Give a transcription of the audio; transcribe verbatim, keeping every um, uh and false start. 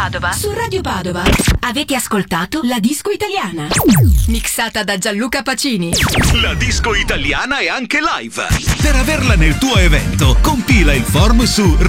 Padova. Su Radio Padova avete ascoltato La Disco Italiana, mixata da Gianluca Pacini. La disco italiana è anche live. Per averla nel tuo evento, compila il form su